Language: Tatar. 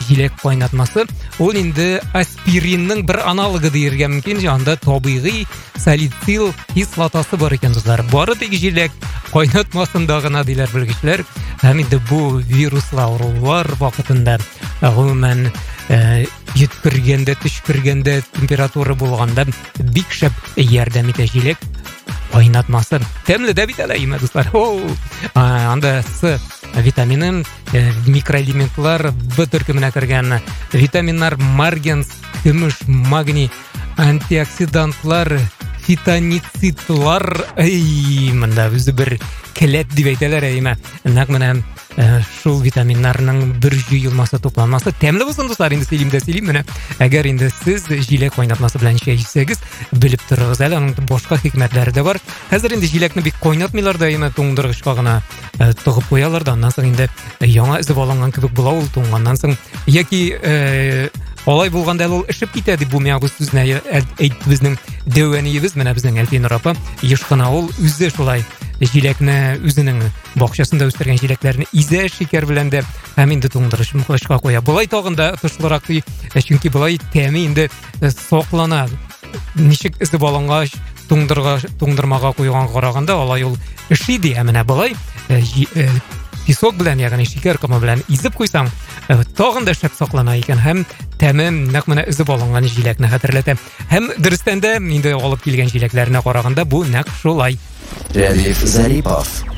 жилек кайнатмасы. Ул инде аспиринның бер аналогы диергә мөмкин. Анда табигый салицил кислотасы бар икән дуслар. Бары тик жилек кайнатмасында гына диләр белгечләр. Һәм инде бу вируслы авырулар вакытында гомумән йөткергәндә, төшкергәндә, температура булганда бик шәп ярдәм итә жилек кайнатмасы. Тәмле дә бит әле, дуслар. Анда С витамины, микроэлементлар, В төркеменә кергән витаминнар, марганец, көмеш, магний, антиоксидантлар, фитоницитлар, монда үзе бер келәт дип әйтәләр, нәкъ менә шул витаминнарның бер җыелмасы, тупланмасы. Тәмле булсын, дуслар, инде сөйлим менә. Әгәр инде сез җиләк кайнатмасы белән чәйсәгез, белеп торыгыз әле, аның башка хикмәтләре дә бар. Хәзер инде җиләкне бик кайнатмыйлар да, туңдыргычка гына тыгып куялар да, аннан соң инде яңа эзеп алынган кебек була ул туңганнан соң. Яки алай булганда ул эшеп китә дип бу миңа бу сүзне әйтте безнең дәвәниебез, менә безнең Әлфинур апа. Ешкына ул үзе шулай җиләкне үзенең бакчасында үстергән җиләкләрне изә шикәр белән дә һәм инде туңдыргычка куя. Болай тагын да тышлырак, чөнки болай тәме инде саклана. Ничек эзеп алынгач туңдырмага куйган караганда алай ул эши ди, менә болай песок белән, ягъни шикәр комы белән изеп куйсаң, тагын да шәп саклана икән һәм тәме нәкъ менә эзеп алынган җиләкне хәтерләтә. Һәм дөрестән дә инде алып килгән җиләкләренә караганда бу нәкъ шулай. Рәдиф Зарипов.